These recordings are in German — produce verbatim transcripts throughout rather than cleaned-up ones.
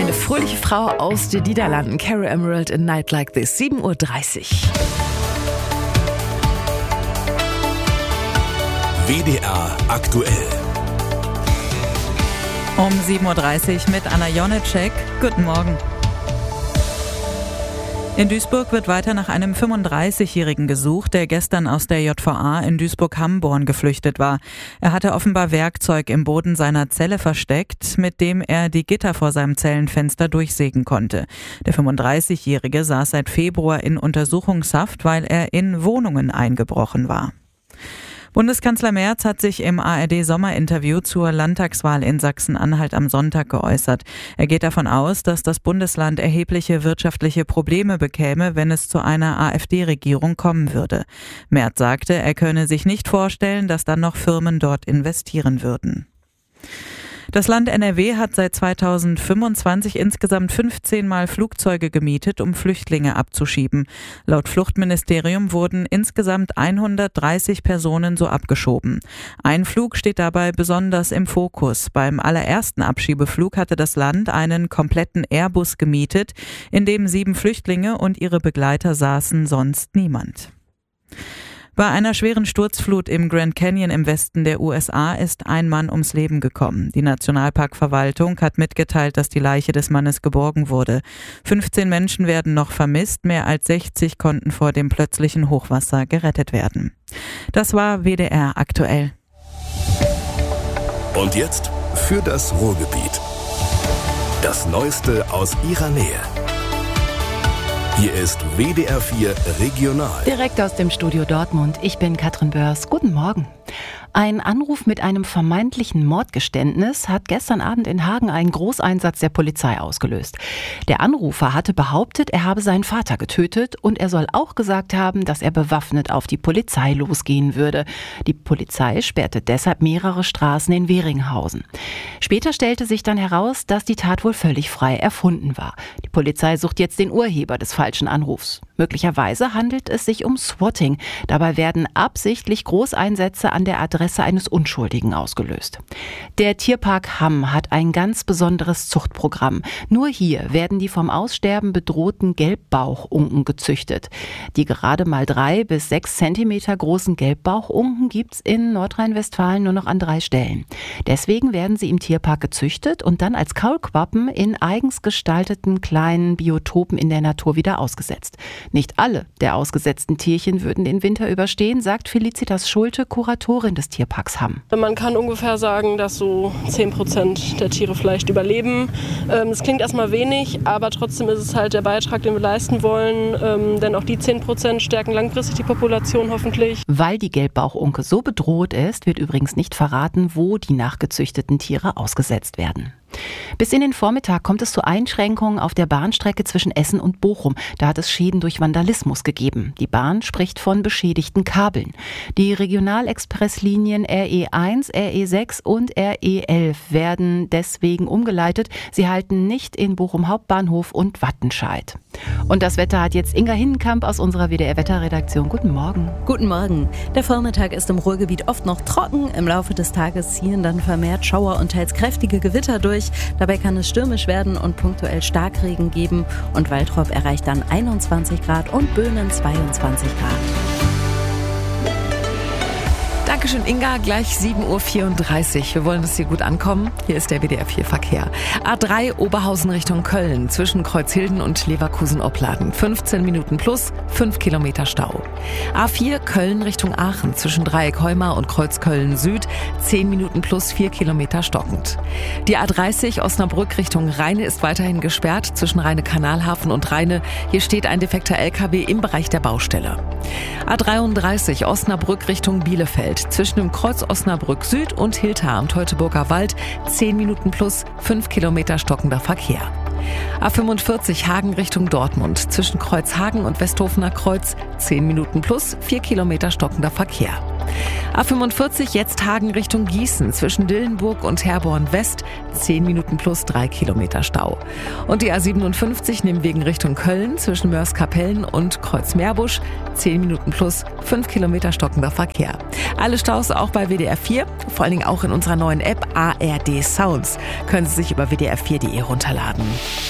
Eine fröhliche Frau aus den Niederlanden, Caro Emerald in Night Like This, sieben Uhr dreißig. W D R aktuell. Um sieben Uhr dreißig mit Anna Jonitschek. Guten Morgen. In Duisburg wird weiter nach einem fünfunddreißigjährigen gesucht, der gestern aus der J V A in Duisburg-Hamborn geflüchtet war. Er hatte offenbar Werkzeug im Boden seiner Zelle versteckt, mit dem er die Gitter vor seinem Zellenfenster durchsägen konnte. Der fünfunddreißigjährige saß seit Februar in Untersuchungshaft, weil er in Wohnungen eingebrochen war. Bundeskanzler Merz hat sich im A R D-Sommerinterview zur Landtagswahl in Sachsen-Anhalt am Sonntag geäußert. Er geht davon aus, dass das Bundesland erhebliche wirtschaftliche Probleme bekäme, wenn es zu einer AfD-Regierung kommen würde. Merz sagte, er könne sich nicht vorstellen, dass dann noch Firmen dort investieren würden. Das Land N R W hat seit zweitausendfünfundzwanzig insgesamt fünfzehn Mal Flugzeuge gemietet, um Flüchtlinge abzuschieben. Laut Fluchtministerium wurden insgesamt hundertdreißig Personen so abgeschoben. Ein Flug steht dabei besonders im Fokus. Beim allerersten Abschiebeflug hatte das Land einen kompletten Airbus gemietet, in dem sieben Flüchtlinge und ihre Begleiter saßen, sonst niemand. Bei einer schweren Sturzflut im Grand Canyon im Westen der U S A ist ein Mann ums Leben gekommen. Die Nationalparkverwaltung hat mitgeteilt, dass die Leiche des Mannes geborgen wurde. fünfzehn Menschen werden noch vermisst, mehr als sechzig konnten vor dem plötzlichen Hochwasser gerettet werden. Das war W D R aktuell. Und jetzt für das Ruhrgebiet. Das Neueste aus ihrer Nähe. Hier ist W D R vier Regional. Direkt aus dem Studio Dortmund. Ich bin Katrin Börs. Guten Morgen. Ein Anruf mit einem vermeintlichen Mordgeständnis hat gestern Abend in Hagen einen Großeinsatz der Polizei ausgelöst. Der Anrufer hatte behauptet, er habe seinen Vater getötet und er soll auch gesagt haben, dass er bewaffnet auf die Polizei losgehen würde. Die Polizei sperrte deshalb mehrere Straßen in Weringhausen. Später stellte sich dann heraus, dass die Tat wohl völlig frei erfunden war. Die Polizei sucht jetzt den Urheber des falschen Anrufs. Möglicherweise handelt es sich um Swatting. Dabei werden absichtlich Großeinsätze an der Adresse eines Unschuldigen ausgelöst. Der Tierpark Hamm hat ein ganz besonderes Zuchtprogramm. Nur hier werden die vom Aussterben bedrohten Gelbbauchunken gezüchtet. Die gerade mal drei bis sechs Zentimeter großen Gelbbauchunken gibt's in Nordrhein-Westfalen nur noch an drei Stellen. Deswegen werden sie im Tierpark gezüchtet und dann als Kaulquappen in eigens gestalteten kleinen Biotopen in der Natur wieder ausgesetzt. Nicht alle der ausgesetzten Tierchen würden den Winter überstehen, sagt Felicitas Schulte, Kuratorin des Tierparks Hamm. Man kann ungefähr sagen, dass so zehn Prozent der Tiere vielleicht überleben. Das klingt erstmal wenig, aber trotzdem ist es halt der Beitrag, den wir leisten wollen. Denn auch die zehn Prozent stärken langfristig die Population hoffentlich. Weil die Gelbbauchunke so bedroht ist, wird übrigens nicht verraten, wo die nachgezüchteten Tiere ausgesetzt werden. Bis in den Vormittag kommt es zu Einschränkungen auf der Bahnstrecke zwischen Essen und Bochum. Da hat es Schäden durch Vandalismus gegeben. Die Bahn spricht von beschädigten Kabeln. Die Regionalexpresslinien R E eins, R E sechs und R E elf werden deswegen umgeleitet. Sie halten nicht in Bochum Hauptbahnhof und Wattenscheid. Und das Wetter hat jetzt Inga Hinnenkamp aus unserer W D R-Wetterredaktion. Guten Morgen. Guten Morgen. Der Vormittag ist im Ruhrgebiet oft noch trocken. Im Laufe des Tages ziehen dann vermehrt Schauer und teils kräftige Gewitter durch. Dabei kann es stürmisch werden und punktuell Starkregen geben. Und Waltrop erreicht dann einundzwanzig Grad und Böhmen zweiundzwanzig Grad. Dankeschön, Inga. Gleich sieben Uhr vierunddreißig. Wir wollen, dass Sie gut ankommen. Hier ist der W D R vier Verkehr. A drei Oberhausen Richtung Köln zwischen Kreuzhilden und Leverkusen-Opladen. fünfzehn Minuten plus, fünf Kilometer Stau. A vier Köln Richtung Aachen zwischen Dreieck Heumar und Kreuzköln Süd. zehn Minuten plus, vier Kilometer stockend. Die A dreißig Osnabrück Richtung Rheine ist weiterhin gesperrt zwischen Rheine-Kanalhafen und Rheine. Hier steht ein defekter L K W im Bereich der Baustelle. A dreiunddreißig Osnabrück Richtung Bielefeld zwischen dem Kreuz Osnabrück Süd und Hilter am Teutoburger Wald zehn Minuten plus, fünf Kilometer stockender Verkehr. A fünfundvierzig Hagen Richtung Dortmund zwischen Kreuz Hagen und Westhofener Kreuz zehn Minuten plus, vier Kilometer stockender Verkehr. A fünfundvierzig jetzt Hagen Richtung Gießen zwischen Dillenburg und Herborn West, zehn Minuten plus drei Kilometer Stau. Und die A siebenundfünfzig Nimwegen Richtung Köln zwischen Mörs-Kapellen und Kreuzmeerbusch, zehn Minuten plus fünf Kilometer stockender Verkehr. Alle Staus auch bei W D R vier, vor allen Dingen auch in unserer neuen App A R D Sounds. Können Sie sich über w d r vier punkt de runterladen.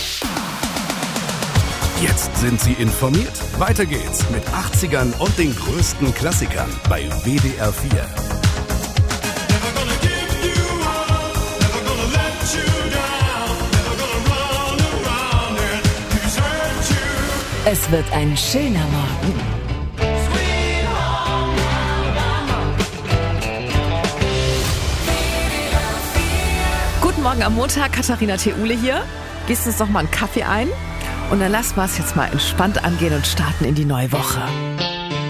Jetzt sind Sie informiert. Weiter geht's mit achtzigern und den größten Klassikern bei W D R vier. Es wird ein schöner Morgen. Guten Morgen am Montag, Katharina Theule hier. Gießt uns noch mal einen Kaffee ein und dann lassen wir es jetzt mal entspannt angehen und starten in die neue Woche.